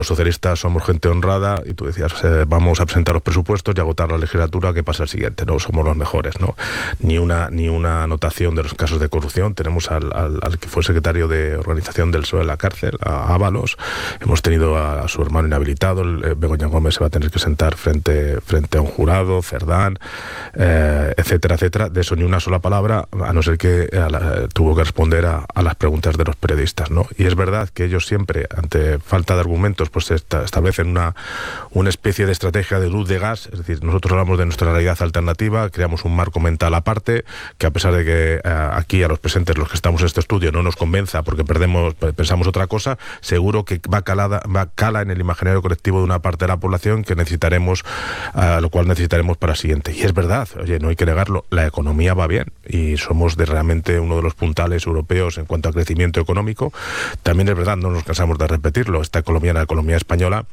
Los socialistas somos gente honrada y tú decías, vamos a presentar los presupuestos y agotar la legislatura, que pasa el siguiente, no somos los mejores, ¿no? Ni una anotación de los casos de corrupción. Tenemos al que fue secretario de organización del PSOE en la cárcel, a Ábalos. Hemos tenido a su hermano inhabilitado, Begoña Gómez se va a tener que sentar frente a un jurado, Cerdán, etcétera, etcétera. De eso ni una sola palabra, a no ser que tuvo que responder a las preguntas de los periodistas, ¿no? Y es verdad que ellos siempre, ante falta de argumentos, pues establecen una especie de estrategia de luz de gas. Es decir, nosotros hablamos de nuestra realidad alternativa, creamos un marco mental aparte, que a pesar de que aquí a los presentes, los que estamos en este estudio, no nos convenza porque pensamos otra cosa, seguro que cala en el imaginario colectivo de una parte de la población que necesitaremos, lo cual necesitaremos para el siguiente. Y es verdad, oye, no hay que negarlo, la economía va bien y somos realmente uno de los puntales europeos en cuanto a crecimiento económico. También es verdad, no nos cansamos de repetirlo, la economía española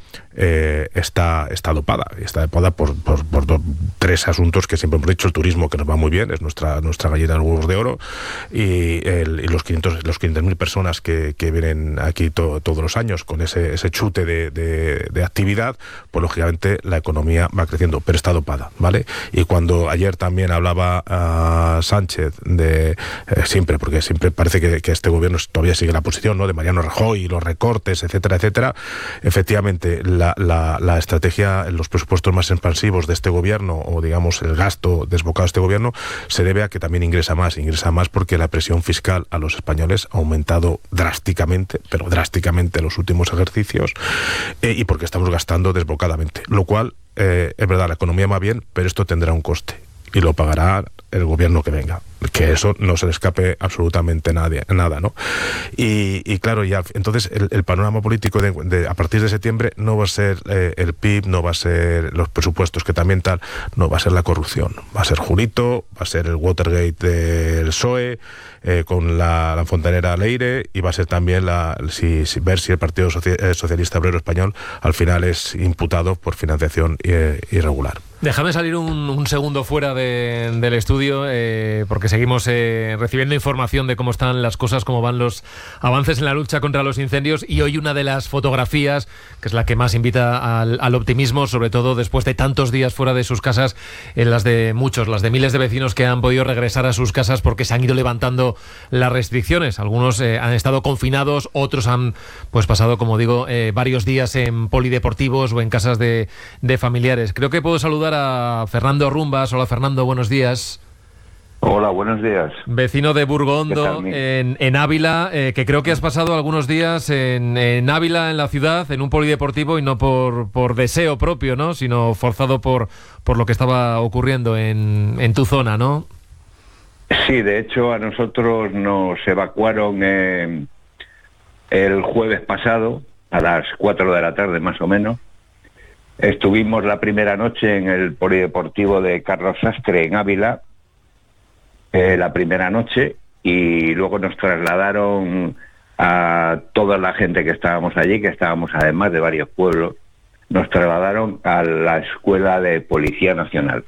está dopada. Está dopada por tres asuntos que siempre hemos dicho: el turismo, que nos va muy bien, es nuestra gallina de los huevos de oro, y los 500.000 personas que vienen aquí todos los años con ese chute de actividad, pues lógicamente la economía va creciendo, pero está dopada, ¿vale? Y cuando ayer también hablaba Sánchez de porque siempre parece que este gobierno todavía sigue la posición, ¿no?, de Mariano Rajoy y los recortes, etcétera, etcétera. Efectivamente, la estrategia en los presupuestos más expansivos de este gobierno, o digamos el gasto desbocado de este gobierno, se debe a que también ingresa más porque la presión fiscal a los españoles ha aumentado drásticamente, pero drásticamente en los últimos ejercicios, y porque estamos gastando desbocadamente, lo cual es verdad, la economía va bien, pero esto tendrá un coste y lo pagará el gobierno que venga, que eso no se le escape absolutamente nada, ¿no? Y claro, ya entonces el panorama político a partir de septiembre no va a ser el PIB, no va a ser los presupuestos, que también tal, no va a ser la corrupción, va a ser Julito, va a ser el Watergate del PSOE, con la fontanera Leire, y va a ser también ver si el Partido Socialista Obrero Español al final es imputado por financiación irregular. Déjame salir un segundo fuera del estudio, porque seguimos recibiendo información de cómo están las cosas, cómo van los avances en la lucha contra los incendios, y hoy una de las fotografías, que es la que más invita al optimismo, sobre todo después de tantos días fuera de sus casas, las de miles de vecinos que han podido regresar a sus casas porque se han ido levantando las restricciones. Algunos han estado confinados, otros han pasado, como digo, varios días en polideportivos o en casas de familiares. Creo que puedo saludar a Fernando Rumbas. Hola, Fernando, buenos días. Hola, buenos días. Vecino de Burgondo, en Ávila, que creo que has pasado algunos días en Ávila, en la ciudad, en un polideportivo, y no por deseo propio, ¿no?, sino forzado por lo que estaba ocurriendo en tu zona, ¿no? Sí, de hecho a nosotros nos evacuaron el jueves pasado a las 4 de la tarde más o menos. Estuvimos la primera noche en el polideportivo de Carlos Sastre en Ávila, la primera noche, y luego nos trasladaron a toda la gente que estábamos allí, que estábamos además de varios pueblos, nos trasladaron a la Escuela de Policía Nacional.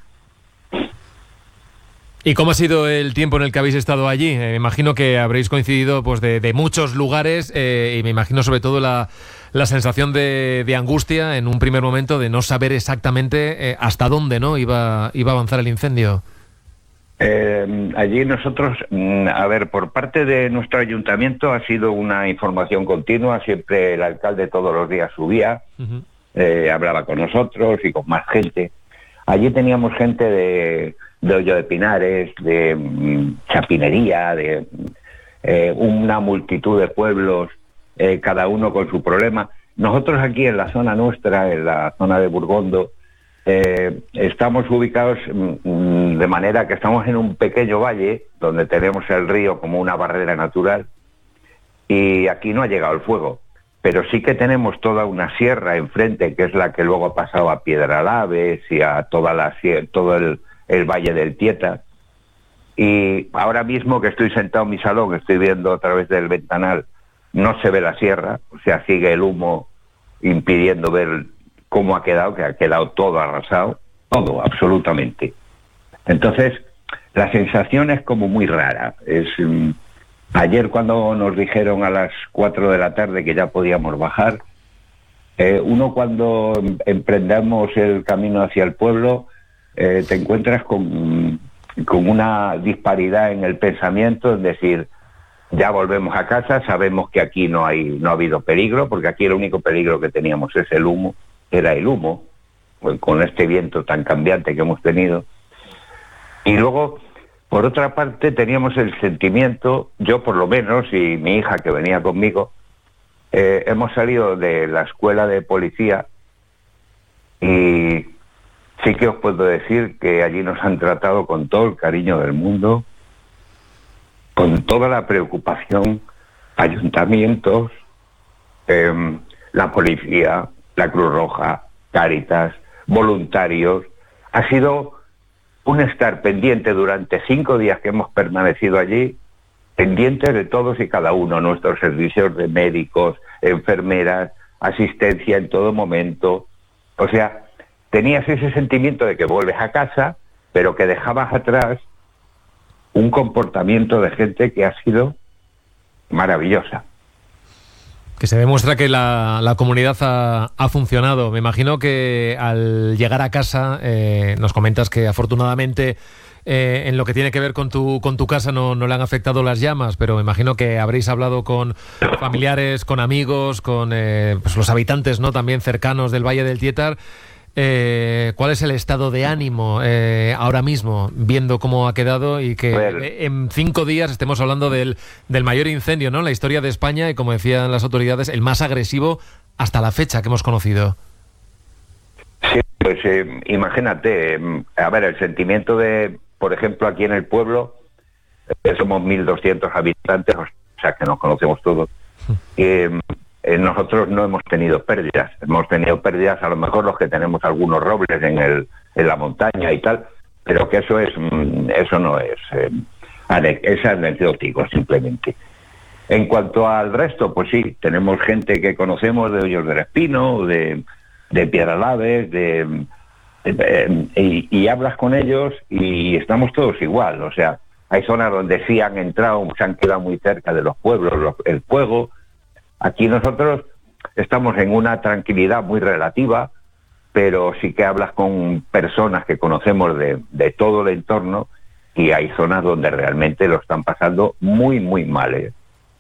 ¿Y cómo ha sido el tiempo en el que habéis estado allí? Me imagino que habréis coincidido de muchos lugares, y me imagino sobre todo la sensación de angustia en un primer momento, de no saber exactamente hasta dónde, ¿no?, iba a avanzar el incendio. Allí nosotros, por parte de nuestro ayuntamiento ha sido una información continua. Siempre el alcalde todos los días subía, hablaba con nosotros y con más gente. Allí teníamos gente de Hoyo de Pinares, de Chapinería, de una multitud de pueblos, cada uno con su problema. Nosotros aquí en la zona nuestra, en la zona de Burgondo, estamos ubicados de manera que estamos en un pequeño valle donde tenemos el río como una barrera natural, y aquí no ha llegado el fuego, pero sí que tenemos toda una sierra enfrente, que es la que luego ha pasado a Piedralaves y a todo el valle del Tieta. Y ahora mismo que estoy sentado en mi salón, estoy viendo a través del ventanal, no se ve la sierra, o sea, sigue el humo impidiendo ver cómo ha quedado, que ha quedado todo arrasado, todo, absolutamente. Entonces, la sensación es como muy rara. Ayer cuando nos dijeron a las 4 de la tarde que ya podíamos bajar, Uno cuando emprendemos el camino hacia el pueblo, te encuentras con una disparidad en el pensamiento, es decir, ya volvemos a casa, sabemos que aquí no ha habido peligro, porque aquí el único peligro que teníamos es el humo, pues, con este viento tan cambiante que hemos tenido. Y luego, por otra parte, teníamos el sentimiento, yo por lo menos, y mi hija que venía conmigo, hemos salido de la escuela de policía y sí que os puedo decir que allí nos han tratado con todo el cariño del mundo, con toda la preocupación, ayuntamientos, la policía, la Cruz Roja, Cáritas, voluntarios. Ha sido un estar pendiente durante 5 días que hemos permanecido allí, pendientes de todos y cada uno, nuestros servicios de médicos, enfermeras, asistencia en todo momento. O sea, tenías ese sentimiento de que vuelves a casa, pero que dejabas atrás un comportamiento de gente que ha sido maravillosa. Que se demuestra que la comunidad ha funcionado. Me imagino que al llegar a casa, nos comentas que afortunadamente en lo que tiene que ver con tu casa no le han afectado las llamas, pero me imagino que habréis hablado con familiares, con amigos, con pues los habitantes, ¿no?, también cercanos del Valle del Tietar. ¿Cuál es el estado de ánimo ahora mismo, viendo cómo ha quedado y que en 5 días estemos hablando del mayor incendio, ¿no?, en la historia de España y, como decían las autoridades, el más agresivo hasta la fecha que hemos conocido? Sí, pues imagínate, a ver, el sentimiento de, por ejemplo, aquí en el pueblo, somos 1.200 habitantes, o sea que nos conocemos todos. Nosotros no hemos tenido pérdidas. Hemos tenido pérdidas a lo mejor los que tenemos algunos robles en la montaña y tal, pero que eso no es anecdótico simplemente. En cuanto al resto, pues sí, tenemos gente que conocemos de Hoyos del Espino, de Piedralaves, y hablas con ellos y estamos todos igual. O sea, hay zonas donde sí han entrado, se han quedado muy cerca de los pueblos, el fuego. Aquí nosotros estamos en una tranquilidad muy relativa, pero sí que hablas con personas que conocemos de todo el entorno y hay zonas donde realmente lo están pasando muy, muy mal.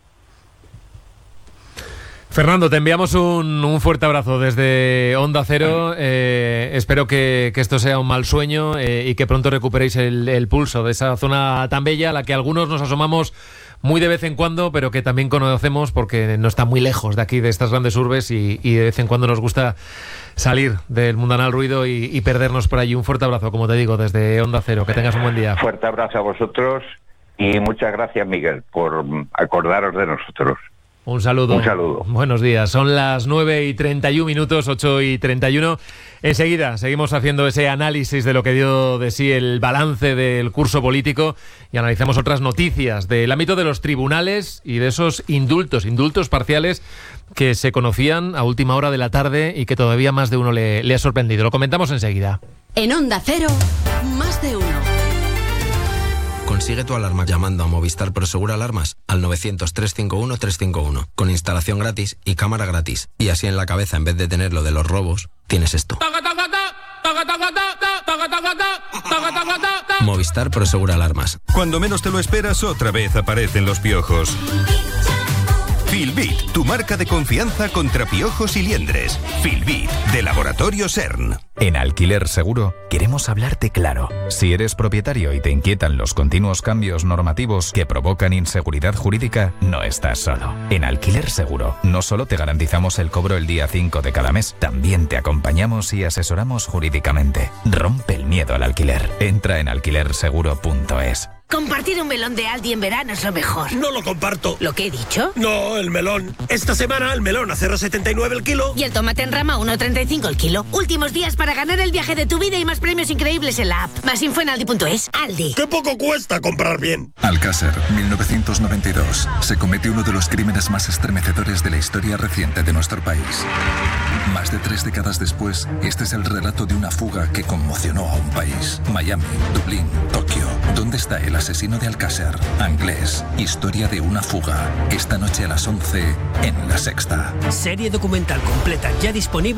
Fernando, te enviamos un fuerte abrazo desde Onda Cero. Espero que esto sea un mal sueño y que pronto recuperéis el pulso de esa zona tan bella a la que algunos nos asomamos muy de vez en cuando, pero que también conocemos porque no está muy lejos de aquí, de estas grandes urbes, y de vez en cuando nos gusta salir del mundanal ruido y perdernos por allí. Un fuerte abrazo, como te digo, desde Onda Cero. Que tengas un buen día. Fuerte abrazo a vosotros y muchas gracias, Miguel, por acordaros de nosotros. Un saludo. Un saludo. Buenos días. Son las 9:31, 8:31. Enseguida seguimos haciendo ese análisis de lo que dio de sí el balance del curso político y analizamos otras noticias del ámbito de los tribunales y de esos indultos parciales que se conocían a última hora de la tarde y que todavía más de uno le ha sorprendido. Lo comentamos enseguida. En Onda Cero, más de uno. Consigue tu alarma llamando a Movistar Prosegur Alarmas al 900-351-351, con instalación gratis y cámara gratis. Y así en la cabeza, en vez de tener lo de los robos, tienes esto. Movistar Prosegur Alarmas. Cuando menos te lo esperas, otra vez aparecen los piojos. Filbit, tu marca de confianza contra piojos y liendres. Filbit, de Laboratorio CERN. En Alquiler Seguro queremos hablarte claro. Si eres propietario y te inquietan los continuos cambios normativos que provocan inseguridad jurídica, no estás solo. En Alquiler Seguro no solo te garantizamos el cobro el día 5 de cada mes, también te acompañamos y asesoramos jurídicamente. Rompe el miedo al alquiler. Entra en alquilerseguro.es. Compartir un melón de Aldi en verano es lo mejor. No lo comparto. ¿Lo que he dicho? No, el melón. Esta semana el melón a 0,79 el kilo. Y el tomate en rama 1,35 el kilo. Últimos días para ganar el viaje de tu vida y más premios increíbles en la app. Más info en aldi.es. Aldi. ¡Qué poco cuesta comprar bien! Alcácer, 1992. Se comete uno de los crímenes más estremecedores de la historia reciente de nuestro país. Más de 3 décadas después, este es el relato de una fuga que conmocionó a un país. Miami, Dublín, Tokio. ¿Dónde está el asesino de Alcácer? Anglés, historia de una fuga. Esta noche a las 11 en La Sexta. Serie documental completa ya disponible